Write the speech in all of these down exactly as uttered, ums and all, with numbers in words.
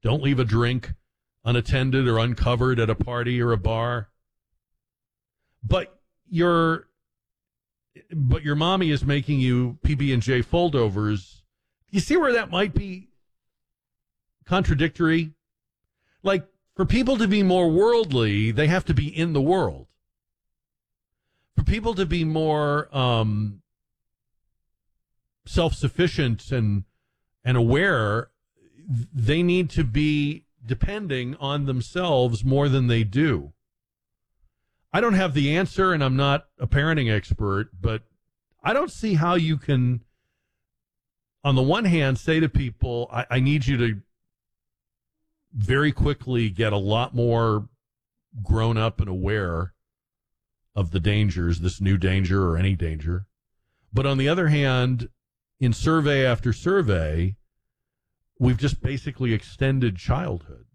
Don't leave a drink unattended or uncovered at a party or a bar. But your but your mommy is making you P B and J foldovers. You see where that might be contradictory? Like, for people to be more worldly, they have to be in the world. For people to be more um, self-sufficient and and aware, they need to be depending on themselves more than they do. I don't have the answer, and I'm not a parenting expert, but I don't see how you can, on the one hand, say to people, I, I need you to very quickly get a lot more grown up and aware of the dangers, this new danger or any danger. But on the other hand, in survey after survey, we've just basically extended childhood.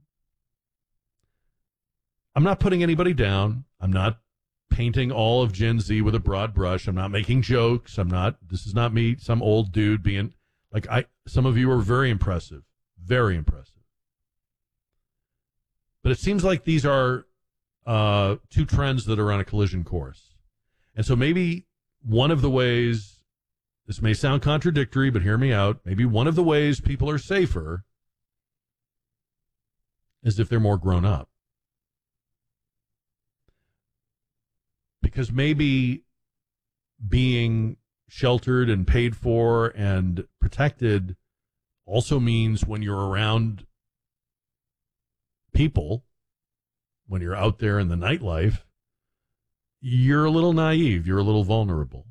I'm not putting anybody down. I'm not painting all of Gen Z with a broad brush. I'm not making jokes. I'm not, this is not me, some old dude being, like, I, some of you are very impressive, very impressive. But it seems like these are uh, two trends that are on a collision course. And so maybe one of the ways, this may sound contradictory, but hear me out, maybe one of the ways people are safer is if they're more grown up. Because maybe being sheltered and paid for and protected also means when you're around people, when you're out there in the nightlife, you're a little naive, you're a little vulnerable.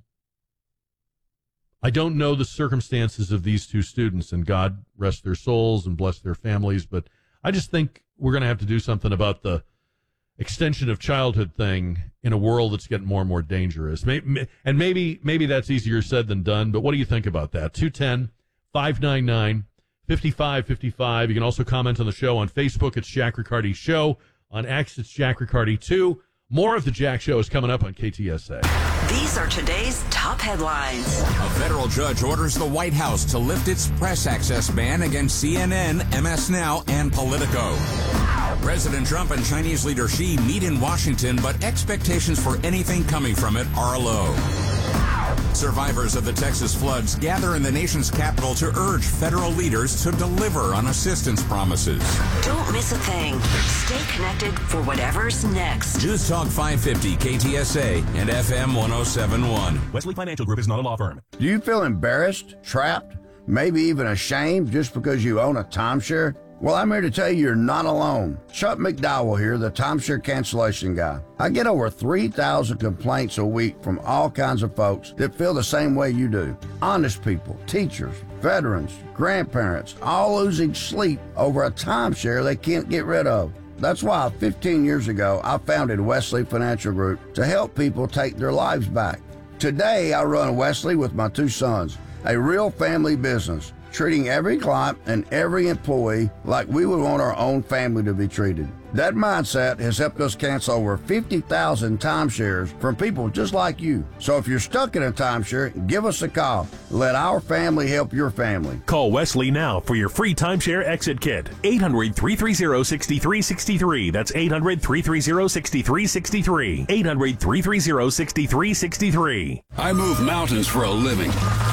I don't know the circumstances of these two students, and God rest their souls and bless their families, but I just think we're going to have to do something about the extension of childhood thing in a world that's getting more and more dangerous. And maybe maybe that's easier said than done, but what do you think about that? two one zero, five nine nine, five five five five. You can also comment on the show on Facebook. It's Jack Riccardi Show. On X, it's Jack Riccardi two. More of the Jack Show is coming up on K T S A. These are today's top headlines. A federal judge orders the White House to lift its press access ban against C N N, M S Now, and Politico. President Trump and Chinese leader Xi meet in Washington, but expectations for anything coming from it are low. Survivors of the Texas floods gather in the nation's capital to urge federal leaders to deliver on assistance promises. Don't miss a thing. Stay connected for whatever's next. News Talk five fifty, K T S A, and F M one oh seven point one. Wesley Financial Group is not a law firm. Do you feel embarrassed, trapped, maybe even ashamed just because you own a timeshare? Well, I'm here to tell you you're not alone. Chuck McDowell here, the timeshare cancellation guy. I get over three thousand complaints a week from all kinds of folks that feel the same way you do. Honest people, teachers, veterans, grandparents, all losing sleep over a timeshare they can't get rid of. That's why fifteen years ago, I founded Wesley Financial Group to help people take their lives back. Today, I run Wesley with my two sons, a real family business, treating every client and every employee like we would want our own family to be treated. That mindset has helped us cancel over fifty thousand timeshares from people just like you. So if you're stuck in a timeshare, give us a call. Let our family help your family. Call Wesley now for your free timeshare exit kit. eight hundred, three three zero, six three six three. That's eight hundred, three three zero, six three six three. eight hundred, three three zero, six three six three. I move mountains for a living.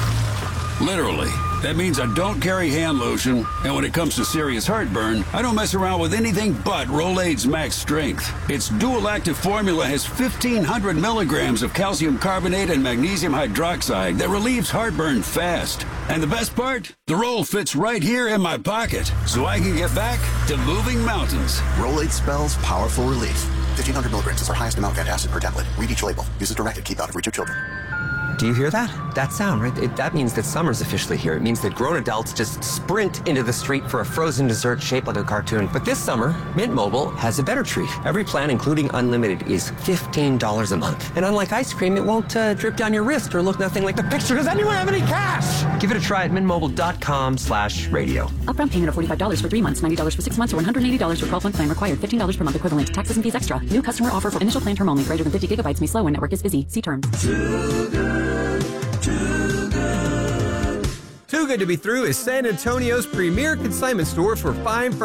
Literally. That means I don't carry hand lotion, and when it comes to serious heartburn, I don't mess around with anything but Rolaids Max Strength. Its dual-active formula has fifteen hundred milligrams of calcium carbonate and magnesium hydroxide that relieves heartburn fast. And the best part? The roll fits right here in my pocket, so I can get back to moving mountains. Rolaids spells powerful relief. fifteen hundred milligrams is our highest amount of antacid per tablet. Read each label. Use as directed. Keep out of reach of children. Do you hear that? That sound, right? It, that means that summer's officially here. It means that grown adults just sprint into the street for a frozen dessert shaped like a cartoon. But this summer, Mint Mobile has a better treat. Every plan, including unlimited, is fifteen dollars a month. And unlike ice cream, it won't uh, drip down your wrist or look nothing like the picture. Does anyone have any cash? Give it a try at mintmobile.com slash radio. Upfront payment of forty-five dollars for three months, ninety dollars for six months, or one hundred eighty dollars for twelve-month plan required. fifteen dollars per month equivalent. Taxes and fees extra. New customer offer for initial plan term only. Greater than fifty gigabytes may slow when network is busy. See terms. Too good. Too good. Too Good to Be Through is San Antonio's premier consignment store for fine